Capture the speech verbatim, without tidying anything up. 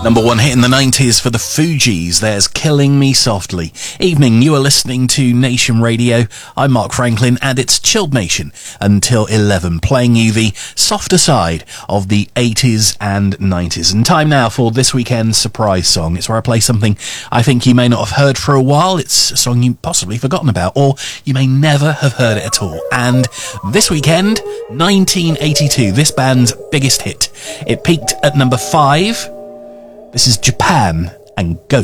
Number one hit in the nineties for the Fugees. There's Killing Me Softly. Evening, you are listening to Nation Radio. I'm Mark Franklin, and it's Chilled Nation until eleven, playing you the softer side of the eighties and nineties. And time now for this weekend's surprise song. It's where I play something I think you may not have heard for a while. It's a song you've possibly forgotten about, or you may never have heard it at all. And this weekend, nineteen eighty-two, this band's biggest hit. It peaked at number five. This is Japan and Go.